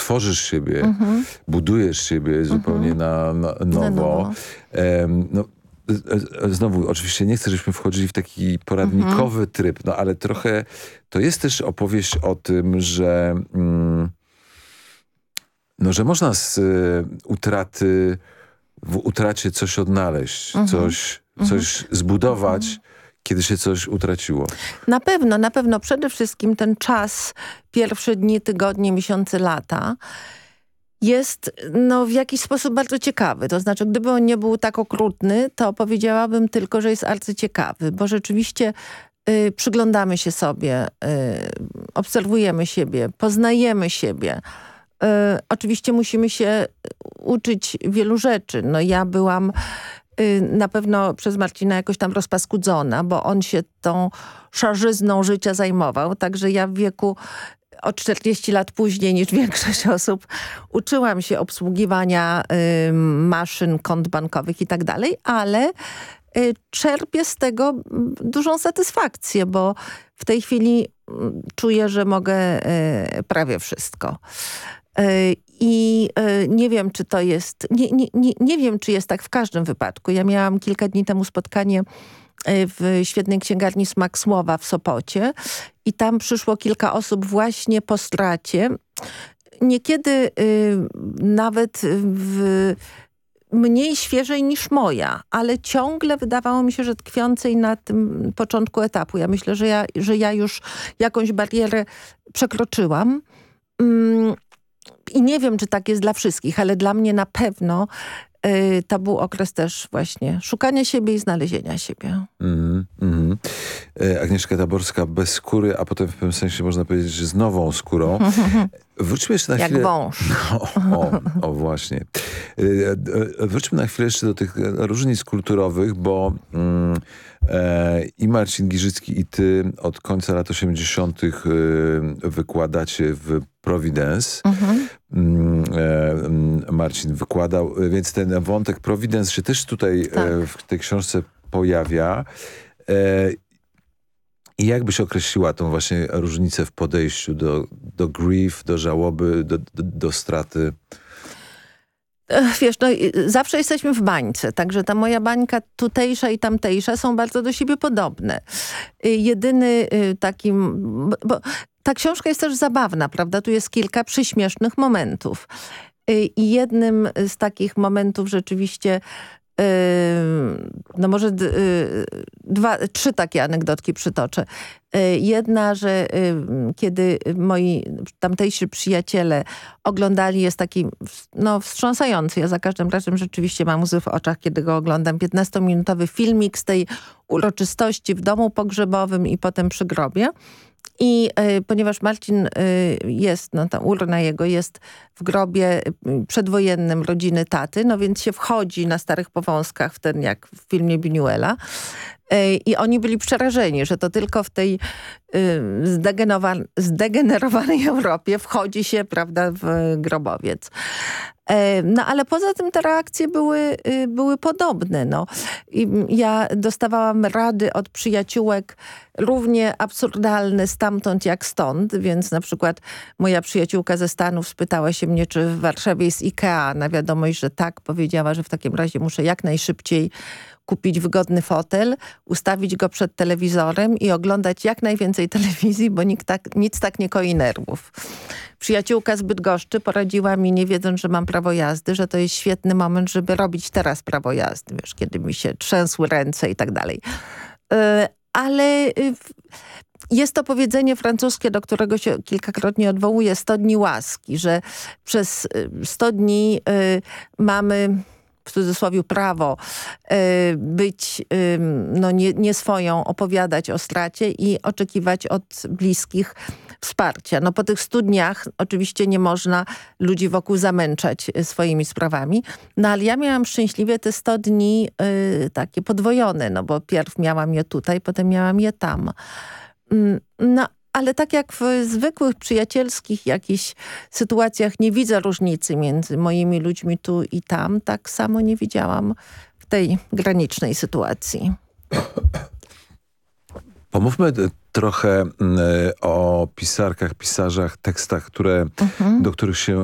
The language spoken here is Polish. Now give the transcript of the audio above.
tworzysz siebie, budujesz siebie zupełnie na nowo. No, znowu, oczywiście nie chcę, żebyśmy wchodzili w taki poradnikowy tryb, no ale trochę to jest też opowieść o tym, że no, że można z w utracie coś odnaleźć, coś zbudować, kiedy się coś utraciło. Na pewno. Przede wszystkim ten czas, pierwsze dni, tygodnie, miesiące, lata jest w jakiś sposób bardzo ciekawy. To znaczy, gdyby on nie był tak okrutny, to powiedziałabym tylko, że jest arcyciekawy, bo rzeczywiście przyglądamy się sobie, obserwujemy siebie, poznajemy siebie. Oczywiście musimy się uczyć wielu rzeczy. No ja byłam na pewno przez Marcina jakoś tam rozpaskudzona, bo on się tą szarzyzną życia zajmował. Także ja w wieku o 40 lat później niż większość osób uczyłam się obsługiwania maszyn, kont bankowych i tak dalej, ale czerpię z tego dużą satysfakcję, bo w tej chwili czuję, że mogę prawie wszystko. I nie wiem, czy to jest... Nie wiem, czy jest tak w każdym wypadku. Ja miałam kilka dni temu spotkanie w świetnej księgarni Smak Słowa w Sopocie i tam przyszło kilka osób właśnie po stracie. Niekiedy nawet mniej świeżej niż moja, ale ciągle wydawało mi się, że tkwiącej na tym początku etapu. Ja myślę, że ja już jakąś barierę przekroczyłam. I nie wiem, czy tak jest dla wszystkich, ale dla mnie na pewno to był okres też właśnie szukania siebie i znalezienia siebie. Agnieszka Taborska bez skóry, a potem w pewnym sensie można powiedzieć, że z nową skórą. Wróćmy jeszcze na chwilę... Jak wąż. O właśnie. Wróćmy na chwilę jeszcze do tych różnic kulturowych, bo i Marcin Giżycki, i ty od końca lat 80. wykładacie w Providence. Marcin wykładał, więc ten wątek Providence się też tutaj w tej książce pojawia. I jak byś określiła tą właśnie różnicę w podejściu do grief, do żałoby, do straty? Wiesz, zawsze jesteśmy w bańce, także ta moja bańka tutejsza i tamtejsza są bardzo do siebie podobne. Jedyny takim... Bo ta książka jest też zabawna, prawda? Tu jest kilka przyśmiesznych momentów. I jednym z takich momentów rzeczywiście... No może trzy takie anegdotki przytoczę. Jedna, że kiedy moi tamtejsi przyjaciele oglądali, jest taki wstrząsający. Ja za każdym razem rzeczywiście mam łzy w oczach, kiedy go oglądam. 15-minutowy filmik z tej uroczystości w domu pogrzebowym i potem przy grobie. I ponieważ Marcin jest, ta urna jego jest w grobie przedwojennym rodziny taty, więc się wchodzi na starych powązkach w ten, jak w filmie Buñuela. I oni byli przerażeni, że to tylko w tej zdegenerowanej Europie wchodzi się, prawda, w grobowiec. Ale poza tym te reakcje były podobne. I ja dostawałam rady od przyjaciółek równie absurdalne stamtąd jak stąd, więc na przykład moja przyjaciółka ze Stanów spytała się mnie, czy w Warszawie jest IKEA. Na wiadomość, że tak, powiedziała, że w takim razie muszę jak najszybciej kupić wygodny fotel, ustawić go przed telewizorem i oglądać jak najwięcej telewizji, bo nic tak nie koi nerwów. Przyjaciółka z Bydgoszczy poradziła mi, nie wiedząc, że mam prawo jazdy, że to jest świetny moment, żeby robić teraz prawo jazdy, wiesz, kiedy mi się trzęsły ręce i tak dalej. Ale jest to powiedzenie francuskie, do którego się kilkakrotnie odwołuje, 100 dni łaski, że przez 100 dni mamy... w cudzysłowie prawo być nie swoją, opowiadać o stracie i oczekiwać od bliskich wsparcia. Po tych 100 dniach oczywiście nie można ludzi wokół zamęczać swoimi sprawami, ale ja miałam szczęśliwie te 100 dni takie podwojone, bo pierw miałam je tutaj, potem miałam je tam. Ale tak jak w zwykłych przyjacielskich jakichś sytuacjach nie widzę różnicy między moimi ludźmi tu i tam, tak samo nie widziałam w tej granicznej sytuacji. Pomówmy trochę o pisarkach, pisarzach, tekstach, do których się